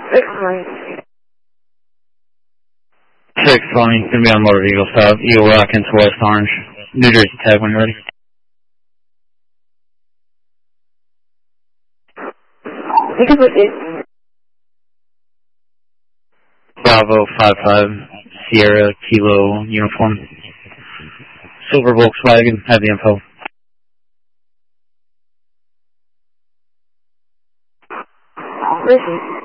620, gonna be on Motor Eagle stop, Eagle Rock into West Orange. New Jersey tag when you're ready. Bravo 55 Sierra Kilo uniform. Silver Volkswagen, have the info. Listen.